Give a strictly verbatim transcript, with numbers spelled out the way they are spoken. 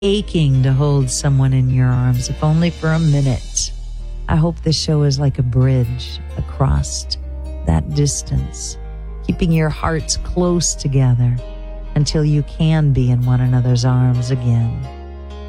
aching to hold someone in your arms, if only for a minute. I hope this show is like a bridge across that distance, keeping your hearts close together until you can be in one another's arms again.